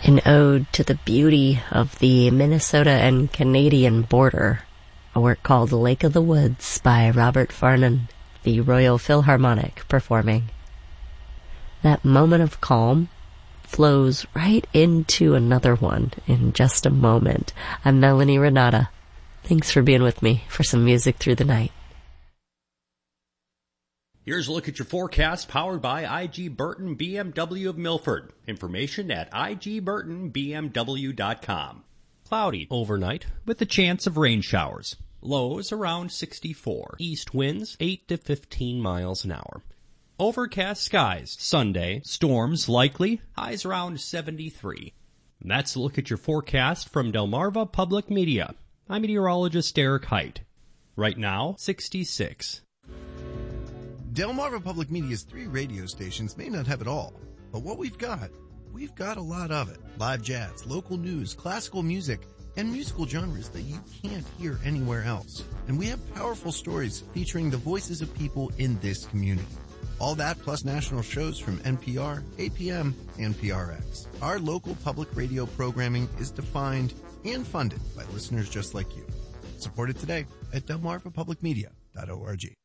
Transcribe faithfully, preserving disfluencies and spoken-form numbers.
An ode to the beauty of the Minnesota and Canadian border, a work called Lake of the Woods by Robert Farnon, the Royal Philharmonic performing. That moment of calm flows right into another one in just a moment. I'm Melanie Renata. Thanks for being with me for some music through the night. Here's a look at your forecast powered by I G Burton B M W of Milford. Information at I G Burton B M W dot com. Cloudy overnight with a chance of rain showers. Lows around sixty-four. East winds eight to fifteen miles an hour. Overcast skies Sunday. Storms likely. Highs around seventy-three. And that's a look at your forecast from Delmarva Public Media. I'm meteorologist Derek Height. Right now, sixty-six. Delmarva Public Media's three radio stations may not have it all, but what we've got, we've got a lot of it. Live jazz, local news, classical music, and musical genres that you can't hear anywhere else. And we have powerful stories featuring the voices of people in this community. All that plus national shows from N P R, A P M, and P R X. Our local public radio programming is defined and funded by listeners just like you. Support it today at delmarva public media dot org.